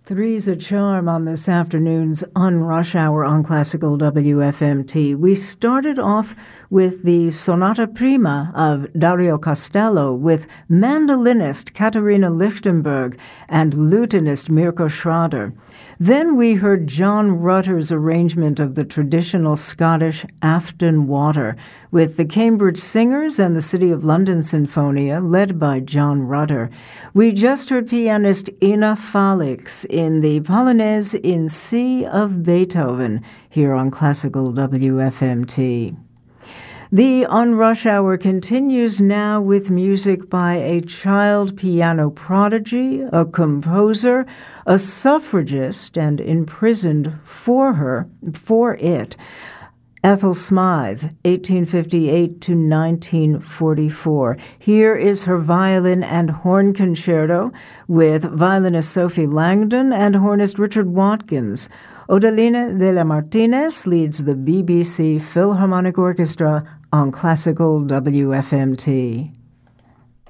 Three's a charm on this afternoon's On Rush Hour on Classical WFMT. We started off with the Sonata Prima of Dario Castello with mandolinist Katharina Lichtenberg and lutenist Mirko Schrader. Then we heard John Rutter's arrangement of the traditional Scottish Afton Water with the Cambridge Singers and the City of London Sinfonia, led by John Rutter. We just heard pianist Ina Falix in the Polonaise in C of Beethoven here on Classical WFMT. The On Rush Hour continues now with music by a child piano prodigy, a composer, a suffragist, and imprisoned for it, Ethel Smythe, 1858 to 1944. Here is her violin and horn concerto with violinist Sophie Langdon and hornist Richard Watkins. Odeline de la Martinez leads the BBC Philharmonic Orchestra on Classical WFMT.